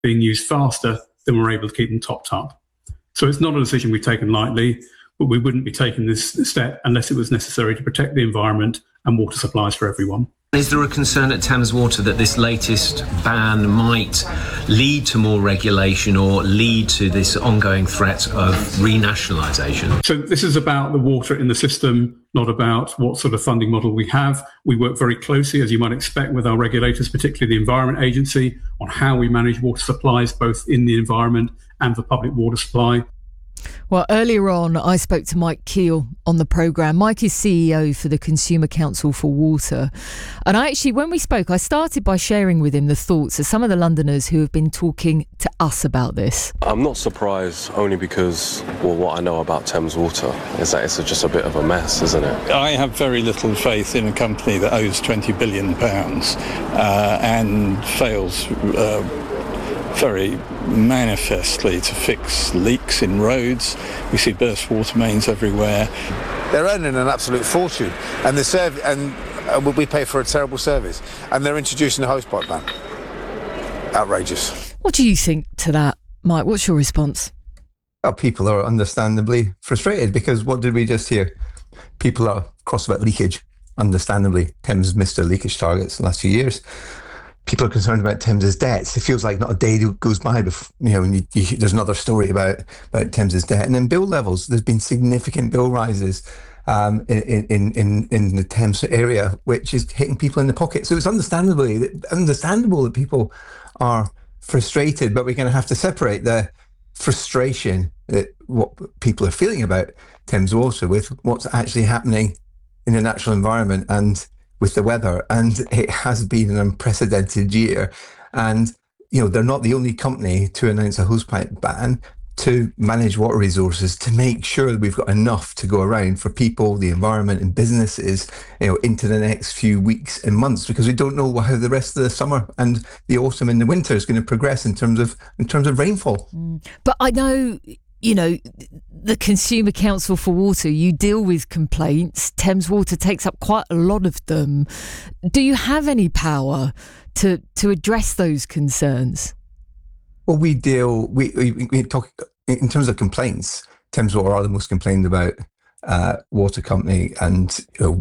being used faster, then we're able to keep them topped up. So it's not a decision we've taken lightly, but we wouldn't be taking this step unless it was necessary to protect the environment and water supplies for everyone. Is there a concern at Thames Water that this latest ban might lead to more regulation or lead to this ongoing threat of renationalisation? So this is about the water in the system, not about what sort of funding model we have. We work very closely, as you might expect, with our regulators, particularly the Environment Agency, on how we manage water supplies, both in the environment and for public water supply. Well, earlier on, I spoke to Mike Keel on the programme. Mike is CEO for the Consumer Council for Water. And when we spoke, I started by sharing with him the thoughts of some of the Londoners who have been talking to us about this. I'm not surprised, only because, what I know about Thames Water is that it's just a bit of a mess, isn't it? I have very little faith in a company that owes £20 billion and fails very manifestly to fix leaks in roads. We see burst water mains everywhere. They're earning an absolute fortune, and we pay for a terrible service, and they're introducing a hosepipe ban. Outrageous. What do you think to that, Mike? What's your response? Well, people are understandably frustrated, because what did we just hear? People are cross about leakage. Understandably, Thames missed their leakage targets in the last few years. People are concerned about Thames's debts. It feels like not a day goes by before, and there's another story about Thames's debt. And then bill levels, there's been significant bill rises in the Thames area, which is hitting people in the pocket. So it's understandable that people are frustrated, but we're going to have to separate the frustration, that what people are feeling about Thames Water, with what's actually happening in the natural environment and with the weather. And it has been an unprecedented year. And, they're not the only company to announce a hosepipe ban, to manage water resources, to make sure that we've got enough to go around for people, the environment and businesses, into the next few weeks and months, because we don't know how the rest of the summer and the autumn and the winter is going to progress in terms of rainfall. But I know, the Consumer Council for Water, you deal with complaints. Thames Water takes up quite a lot of them. Do you have any power to address those concerns? Well, we talk in terms of complaints. Thames Water are the most complained about water company, and they're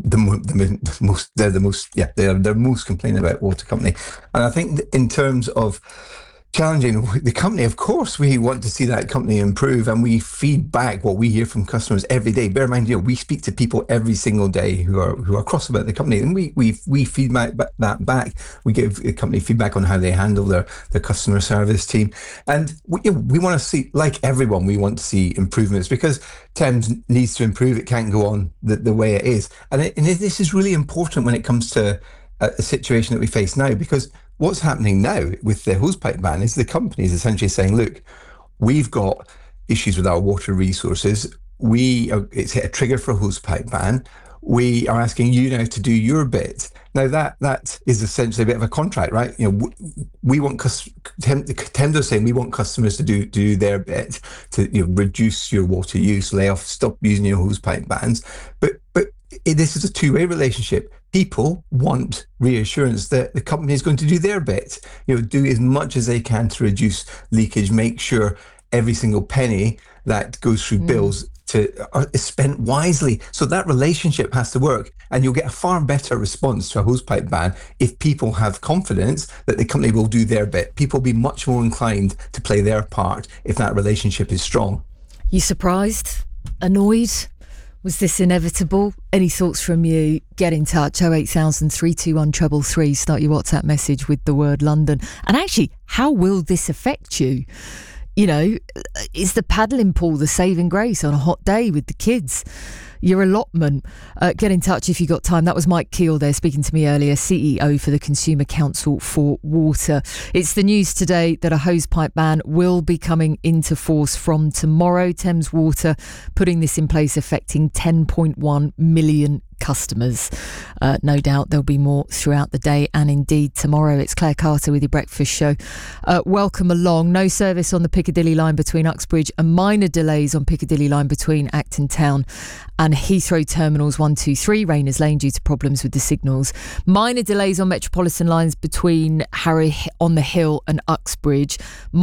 the most complained about water company. And I think in terms of challenging the company, of course, we want to see that company improve, and we feed back what we hear from customers every day. Bear in mind, we speak to people every single day who are cross about the company, and we feed that back. We give the company feedback on how they handle their customer service team, and we want to see, like everyone, we want to see improvements, because Thames needs to improve. It can't go on the way it is, and this is really important when it comes to a situation that we face now, because what's happening now with the hosepipe ban is the companies essentially saying, look, we've got issues with our water resources. It's hit a trigger for a hosepipe ban. We are asking you now to do your bit. Now that is essentially a bit of a contract, right? We want Thames are saying we want customers to do their bit to reduce your water use, stop using your hosepipe bans. But this is a two-way relationship. People want reassurance that the company is going to do their bit, do as much as they can to reduce leakage, make sure every single penny that goes through bills is spent wisely. So that relationship has to work, and you'll get a far better response to a hosepipe ban if people have confidence that the company will do their bit. People will be much more inclined to play their part if that relationship is strong. You surprised? Annoyed? Was this inevitable? Any thoughts from you? Get in touch, 08000 321 333. Start your WhatsApp message with the word London. And actually, how will this affect you? Is the paddling pool the saving grace on a hot day with the kids? Your allotment? Get in touch if you got time. That was Mike Keel there speaking to me earlier, CEO for the Consumer Council for Water. It's the news today that a hosepipe ban will be coming into force from tomorrow. Thames Water putting this in place, affecting 10.1 million customers. No doubt there'll be more throughout the day and indeed tomorrow. It's Claire Carter with your breakfast show. Welcome along. No service on the Piccadilly line between Uxbridge and minor delays on Piccadilly line between Acton Town and Heathrow Terminals 1, 2, 3, Rayners Lane due to problems with the signals. Minor delays on Metropolitan lines between Harry on the Hill and Uxbridge.